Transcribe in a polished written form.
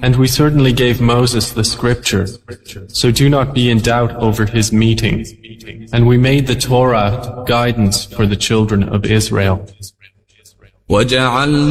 And we certainly gave Moses the scripture, so do not be in doubt over his meeting. And we made the Torah guidance for the children of Israel. وجعلنا